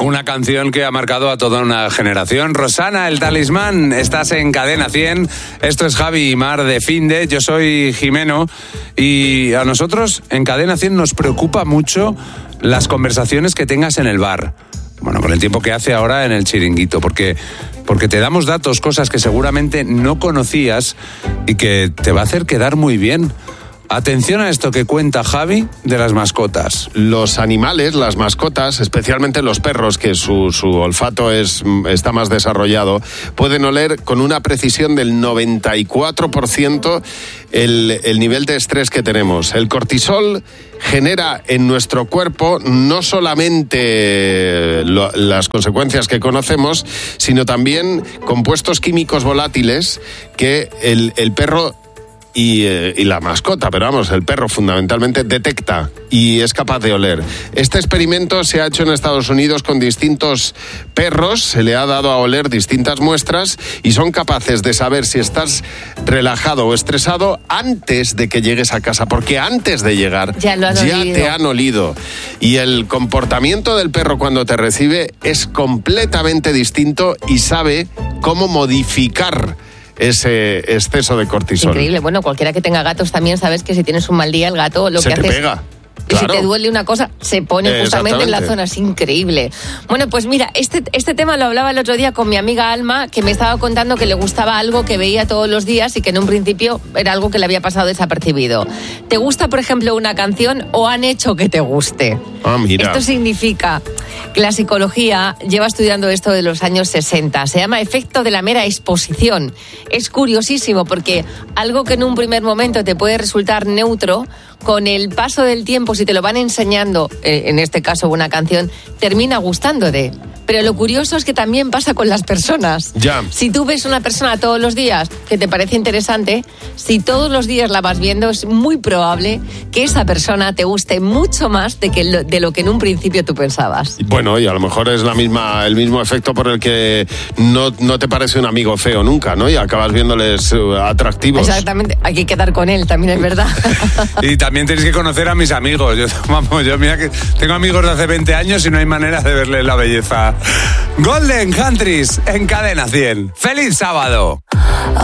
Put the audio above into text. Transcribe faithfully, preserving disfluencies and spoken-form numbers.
una canción que ha marcado a toda una generación. Rosana, El Talismán, estás en Cadena cien. Esto es Javi y Mar de Finde. Yo soy Jimeno y a nosotros en Cadena cien nos preocupa mucho las conversaciones que tengas en el bar. Bueno, con el tiempo que hace ahora en el chiringuito, porque, porque te damos datos, cosas que seguramente no conocías y que te va a hacer quedar muy bien. Atención a esto que cuenta Javi de las mascotas. Los animales, las mascotas, especialmente los perros, que su, su olfato es, está más desarrollado, pueden oler con una precisión del noventa y cuatro por ciento el, el nivel de estrés que tenemos. El cortisol genera en nuestro cuerpo no solamente lo, las consecuencias que conocemos, sino también compuestos químicos volátiles que el, el perro Y, eh, y la mascota, pero vamos, el perro fundamentalmente detecta y es capaz de oler. Este experimento se ha hecho en Estados Unidos con distintos perros, se le ha dado a oler distintas muestras y son capaces de saber si estás relajado o estresado antes de que llegues a casa, porque antes de llegar ya, lo han ya olido. te han olido. Y el comportamiento del perro cuando te recibe es completamente distinto y sabe cómo modificar ese exceso de cortisol. Increíble. Bueno, cualquiera que tenga gatos también sabes que si tienes un mal día, el gato lo se que te hace es... pega. Y Claro. si te duele una cosa, se pone justamente en la zona. Es increíble. Bueno, pues mira, este, este tema lo hablaba el otro día con mi amiga Alma, que me estaba contando que le gustaba algo que veía todos los días y que en un principio era algo que le había pasado desapercibido. ¿Te gusta, por ejemplo, una canción o han hecho que te guste? Ah, mira. Esto significa que la psicología lleva estudiando esto de los años sesenta. Se llama efecto de la mera exposición. Es curiosísimo porque algo que en un primer momento te puede resultar neutro, con el paso del tiempo, si te lo van enseñando, eh, en este caso una canción, termina gustándote. Pero lo curioso es que también pasa con las personas. Ya. Si tú ves una persona todos los días que te parece interesante, si todos los días la vas viendo, es muy probable que esa persona te guste mucho más de, que lo, de lo que en un principio tú pensabas. Bueno, y a lo mejor es la misma, el mismo efecto por el que no, no te parece un amigo feo nunca, ¿no? Y acabas viéndoles uh, atractivos. Exactamente, hay que quedar con él, también es verdad. Y también tenéis que conocer a mis amigos. Yo, vamos, yo mira que tengo amigos de hace veinte años y no hay manera de verle la belleza. Golden Countries en Cadena cien. ¡Feliz sábado!